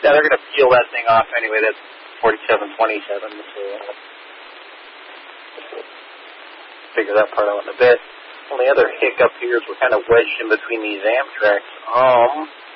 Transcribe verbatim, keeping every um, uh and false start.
Yeah, they're going to peel that thing off anyway. That's forty-seven twenty-seven. So we'll figure that part out in a bit. Only other hiccup here is we're kind of wedged in between these Amtrex. Um,